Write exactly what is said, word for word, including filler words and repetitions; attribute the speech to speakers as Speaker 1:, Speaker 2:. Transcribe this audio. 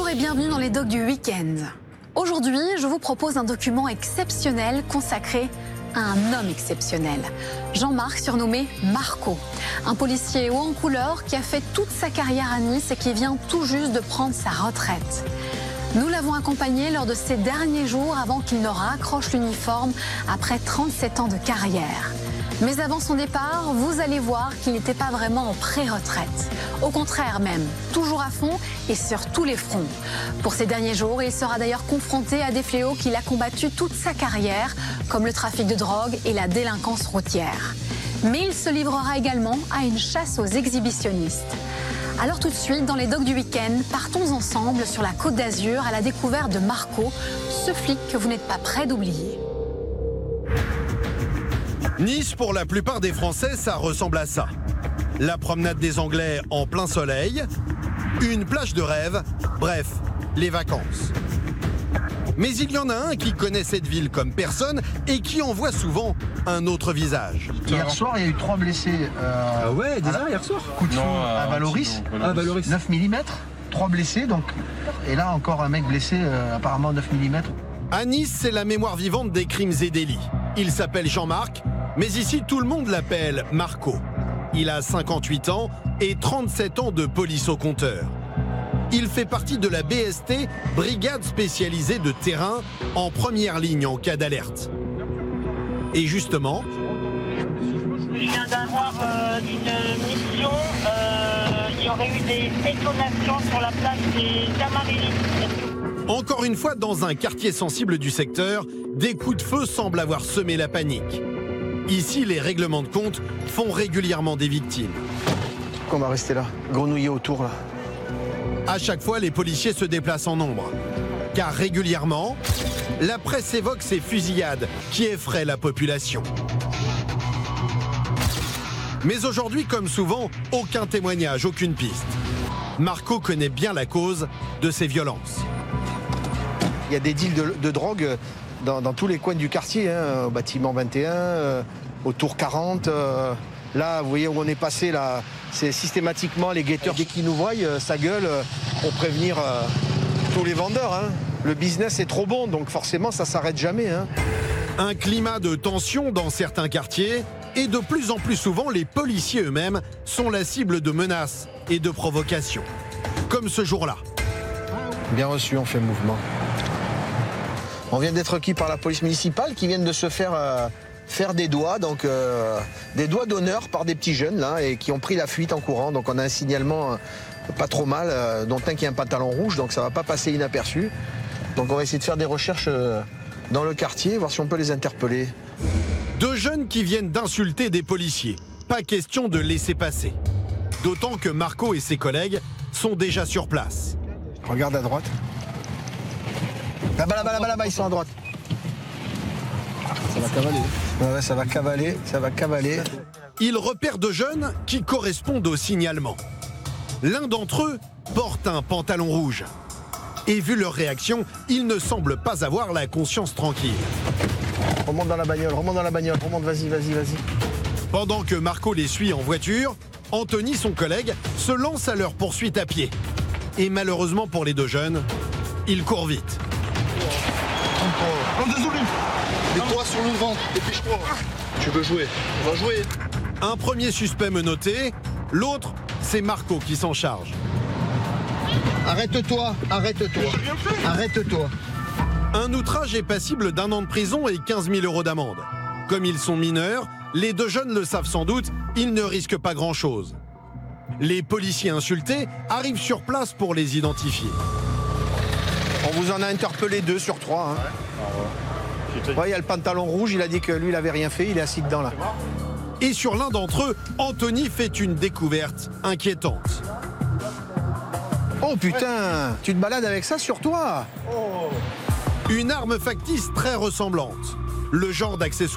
Speaker 1: Bonjour et bienvenue dans les docs du week-end. Aujourd'hui, je vous propose un document exceptionnel consacré à un homme exceptionnel. Jean-Marc, surnommé Marco. Un policier haut en couleur qui a fait toute sa carrière à Nice et qui vient tout juste de prendre sa retraite. Nous l'avons accompagné lors de ses derniers jours avant qu'il ne raccroche l'uniforme après trente-sept ans de carrière. Mais avant son départ, vous allez voir qu'il n'était pas vraiment en pré-retraite. Au contraire même, toujours à fond et sur tous les fronts. Pour ces derniers jours, il sera d'ailleurs confronté à des fléaux qu'il a combattus toute sa carrière, comme le trafic de drogue et la délinquance routière. Mais il se livrera également à une chasse aux exhibitionnistes. Alors tout de suite, dans les docs du week-end, partons ensemble sur la Côte d'Azur à la découverte de Marco, ce flic que vous n'êtes pas prêt d'oublier.
Speaker 2: Nice, pour la plupart des Français, ça ressemble à ça. La promenade des Anglais en plein soleil, une plage de rêve, bref, les vacances. Mais il y en a un qui connaît cette ville comme personne et qui en voit souvent un autre visage.
Speaker 3: Hier soir, il y a eu trois blessés. Euh,
Speaker 4: ah ouais, déjà
Speaker 3: la...
Speaker 4: hier soir
Speaker 3: Coup de feu à Valoris,
Speaker 4: ah, Valoris.
Speaker 3: neuf millimètres, trois blessés, donc. Et là, encore un mec blessé, euh, apparemment neuf millimètres.
Speaker 2: À Nice, c'est la mémoire vivante des crimes et délits. Il s'appelle Jean-Marc, mais ici, tout le monde l'appelle Marco. Il a cinquante-huit ans et trente-sept ans de police au compteur. Il fait partie de la B S T, brigade spécialisée de terrain, en première ligne en cas d'alerte. Et justement...
Speaker 5: Je viens d'avoir euh, une mission. Euh, il y aurait eu des détonations sur la place des Amaryllis.
Speaker 2: Encore une fois, dans un quartier sensible du secteur, des coups de feu semblent avoir semé la panique. Ici, les règlements de compte font régulièrement des victimes.
Speaker 3: On va rester là, grenouiller autour là.
Speaker 2: À chaque fois, les policiers se déplacent en nombre. Car régulièrement, la presse évoque ces fusillades qui effraient la population. Mais aujourd'hui, comme souvent, aucun témoignage, aucune piste. Marco connaît bien la cause de ces violences.
Speaker 3: Il y a des deals de, de drogue dans, dans tous les coins du quartier, hein, au bâtiment vingt et un, euh, au tour quarante. Euh, là, vous voyez où on est passé, là, c'est systématiquement les guetteurs, dès qu'ils nous voient, euh, ça gueule euh, pour prévenir euh, tous les vendeurs. Hein. Le business est trop bon, donc forcément, ça s'arrête jamais. Hein.
Speaker 2: Un climat de tension dans certains quartiers et de plus en plus souvent, les policiers eux-mêmes sont la cible de menaces et de provocations. Comme ce jour-là.
Speaker 3: Bien reçu, on fait le mouvement. On vient d'être requis par la police municipale qui viennent de se faire euh, faire des doigts, donc euh, des doigts d'honneur par des petits jeunes là, et qui ont pris la fuite en courant. Donc on a un signalement euh, pas trop mal, euh, dont un qui a un pantalon rouge, donc ça va pas passer inaperçu. Donc on va essayer de faire des recherches euh, dans le quartier, voir si on peut les interpeller.
Speaker 2: Deux jeunes qui viennent d'insulter des policiers. Pas question de laisser passer. D'autant que Marco et ses collègues sont déjà sur place.
Speaker 3: Regarde à droite. Là-bas, là-bas, là-bas, là-bas, ils sont à droite.
Speaker 4: Ça va cavaler.
Speaker 3: Ouais, ouais, ça va cavaler, ça va cavaler.
Speaker 2: Ils repèrent deux jeunes qui correspondent au signalement. L'un d'entre eux porte un pantalon rouge. Et vu leur réaction, ils ne semblent pas avoir la conscience tranquille.
Speaker 3: Remonte dans la bagnole, remonte dans la bagnole, remonte, vas-y, vas-y, vas-y.
Speaker 2: Pendant que Marco les suit en voiture, Anthony, son collègue, se lance à leur poursuite à pied. Et malheureusement pour les deux jeunes, ils courent vite.
Speaker 4: Oh, désolé. Mets-toi sur le ventre, dépêche-toi. Tu veux jouer? On va jouer.
Speaker 2: Un premier suspect menotté, l'autre, c'est Marco qui s'en charge.
Speaker 3: Arrête-toi, arrête-toi, arrête-toi.
Speaker 2: Un outrage est passible d'un an de prison et quinze mille euros d'amende. Comme ils sont mineurs, les deux jeunes le savent sans doute, ils ne risquent pas grand-chose. Les policiers insultés arrivent sur place pour les identifier.
Speaker 3: On vous en a interpellé deux sur trois. Hein. Ouais, il y a le pantalon rouge, il a dit que lui, il avait rien fait, il est assis dedans là.
Speaker 2: Et sur l'un d'entre eux, Anthony fait une découverte inquiétante.
Speaker 3: Oh putain, tu te balades avec ça sur toi?
Speaker 2: Une arme factice très ressemblante. Le genre d'accessoire